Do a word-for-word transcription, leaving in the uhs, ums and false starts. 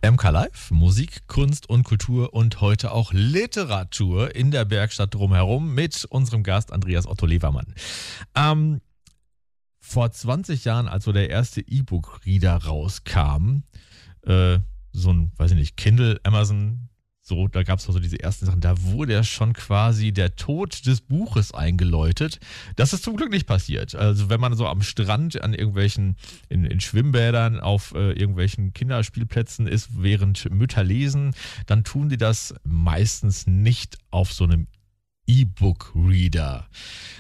M K Live, Musik, Kunst und Kultur und heute auch Literatur in der Bergstadt drumherum mit unserem Gast Andreas Otto Levermann. Ähm, vor zwanzig Jahren, als so der erste E-Book-Reader rauskam, äh, so ein, weiß ich nicht, Kindle, Amazon, so, da gab es so diese ersten Sachen, da wurde ja schon quasi der Tod des Buches eingeläutet. Das ist zum Glück nicht passiert. Also wenn man so am Strand, an irgendwelchen, in, in Schwimmbädern, auf äh, irgendwelchen Kinderspielplätzen ist, während Mütter lesen, dann tun die das meistens nicht auf so einem E-Book-Reader.